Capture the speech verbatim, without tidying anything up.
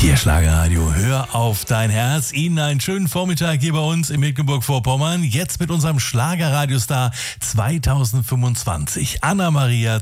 Hier Schlagerradio, hör auf dein Herz. Ihnen einen schönen Vormittag hier bei uns in Mecklenburg-Vorpommern. Jetzt mit unserem Schlagerradiostar zweitausendfünfundzwanzig. Anna-Maria